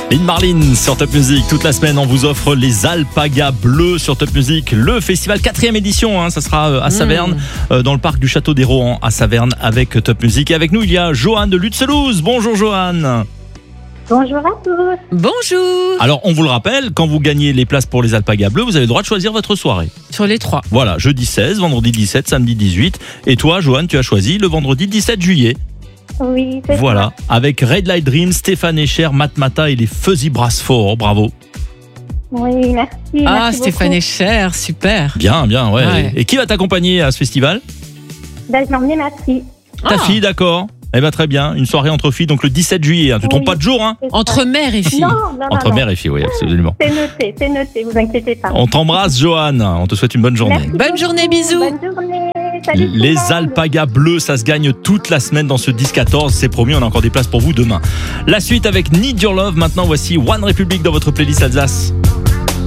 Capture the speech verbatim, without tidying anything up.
Lynn Marlin sur Top Music. Toute la semaine, on vous offre les alpagas bleus sur Top Music. Le festival quatrième édition, hein, ça sera à Saverne, mmh. euh, dans le parc du Château des Rohan à Saverne avec Top Music. Et avec nous, il y a Joanne de Lutzelouse. Bonjour Joanne. Bonjour à tous. Bonjour. Alors, on vous le rappelle, quand vous gagnez les places pour les alpagas bleus, vous avez le droit de choisir votre soirée. Sur les trois. Voilà, jeudi seize, vendredi dix-sept, samedi dix-huit. Et toi, Joanne, tu as choisi le vendredi dix-sept juillet. Oui, c'est Voilà, ça. Avec Red Light Dream, Stéphane Escher, Matmata et les Fuzzy Brass Four. Bravo. Oui, merci. Ah, merci Stéphane beaucoup. Escher, super. Bien, bien, ouais. Ouais. Et qui va t'accompagner à ce festival? Ben, je vais emmener ma fille. Ta Ah. fille, d'accord. Eh ben très bien, une soirée entre filles, donc le dix-sept juillet. Hein. Tu ne trompes Oui. pas de jour, hein? Entre mère et fille. Non, non, non. Entre non. mère et fille, oui, absolument. C'est noté, c'est noté, vous inquiétez pas. On t'embrasse, Joanne. On te souhaite une bonne journée. Merci Bonne beaucoup. journée, bisous. Bonne journée. Salut tout le Les monde. alpagas bleus, ça se gagne toute la semaine dans ce dix quatorze. C'est promis, on a encore des places pour vous demain. La suite avec Need Your Love. Maintenant, voici One Republic dans votre playlist Alsace.